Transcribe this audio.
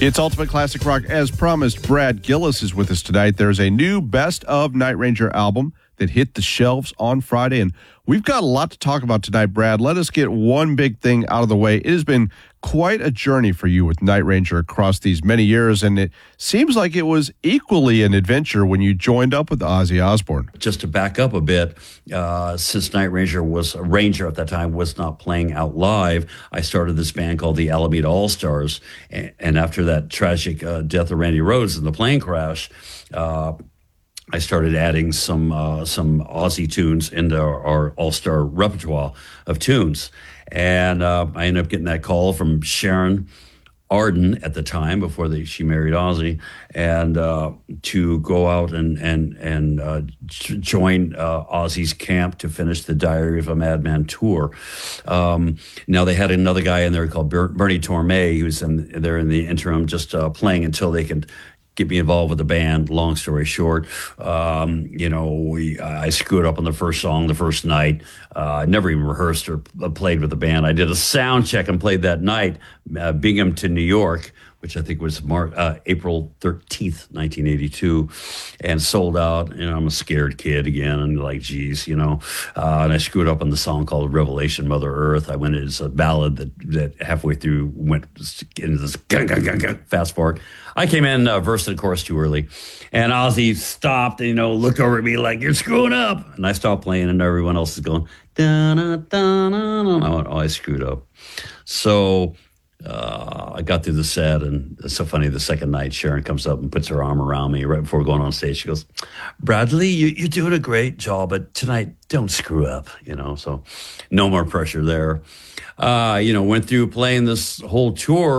It's Ultimate Classic Rock. As promised, Brad Gillis is with us tonight. There's a new Best of Night Ranger album that hit the shelves on Friday, and we've got a lot to talk about tonight, Brad. Let us get one big thing out of the way. It has been quite a journey for you with Night Ranger across these many years, and it seems like it was equally an adventure when you joined up with Ozzy Osbourne. Just to back up a bit, since Night Ranger was a Ranger at that time, was not playing out live, I started this band called the Alameda All-Stars, and after that tragic death of Randy Rhoads in the plane crash, I started adding some Ozzy tunes into our all-star repertoire of tunes. And I ended up getting that call from Sharon Arden at the time, before she married Ozzy, and to go out and join Ozzy's camp to finish the Diary of a Madman tour. Now they had another guy in there called Bernie Torme. He was there in the interim, just playing until they could get me involved with the band. Long story short, I screwed up on the first song the first night. I never even rehearsed or played with the band. I did a sound check and played that night, Binghamton, New York, which I think was April 13th, 1982, and sold out. I'm a scared kid again, and like, geez, and I screwed up on the song called Revelation, Mother Earth. I went as a ballad that halfway through went into this fast part. I came in verse and chorus too early, and Ozzy stopped and, looked over at me like, you're screwing up. And I stopped playing, and everyone else is going, da-da-da-da-da. I went, I screwed up. So I got through the set, and it's so funny. The second night, Sharon comes up and puts her arm around me right before going on stage. She goes, Bradley, you're doing a great job, but tonight, don't screw up, so no more pressure there. Went through playing this whole tour.